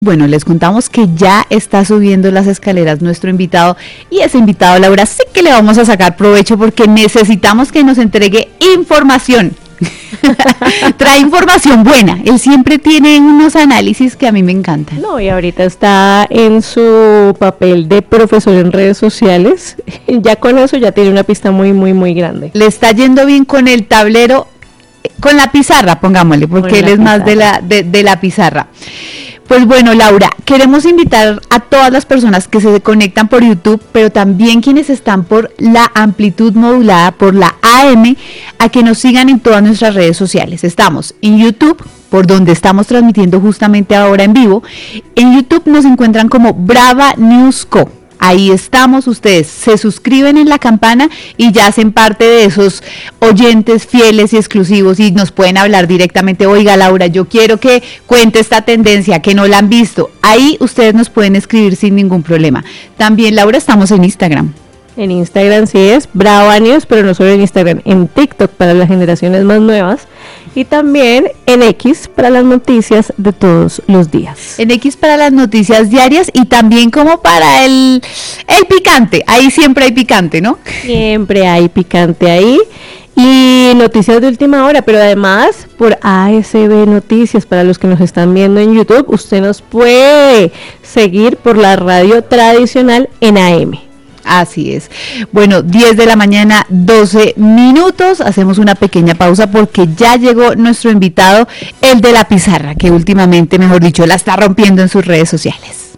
Bueno, les contamos que ya está subiendo las escaleras nuestro invitado y ese invitado, Laura, sí que le vamos a sacar provecho porque necesitamos que nos entregue información. Trae información buena, él siempre tiene unos análisis que a mí me encantan. No, y ahorita está en su papel de profesor en redes sociales, ya con eso ya tiene una pista muy grande. Le está yendo bien con el tablero, con la pizarra, pongámosle, porque él es más de la pizarra. Pues bueno, Laura, queremos invitar a todas las personas que se conectan por YouTube, pero también quienes están por la amplitud modulada, por la AM, a que nos sigan en todas nuestras redes sociales. Estamos en YouTube, por donde estamos transmitiendo justamente ahora en vivo. En YouTube nos encuentran como Brava News Co. Ahí estamos, ustedes se suscriben en la campana y ya hacen parte de esos oyentes fieles y exclusivos y nos pueden hablar directamente. Oiga, Laura, yo quiero que cuente esta tendencia, que no la han visto. Ahí ustedes nos pueden escribir sin ningún problema. También, Laura, estamos en Instagram. En Instagram sí es Brava News, pero no solo en Instagram, en TikTok para las generaciones más nuevas y también en X para las noticias de todos los días. En X para las noticias diarias y también como para el picante, ahí siempre hay picante, ¿no? Siempre hay picante ahí y noticias de última hora, pero además por ASB Noticias, para los que nos están viendo en YouTube, usted nos puede seguir por la radio tradicional en AM. Así es. Bueno, 10 de la mañana, 12 minutos. Hacemos una pequeña pausa porque ya llegó nuestro invitado, el de la pizarra, que últimamente, mejor dicho, la está rompiendo en sus redes sociales.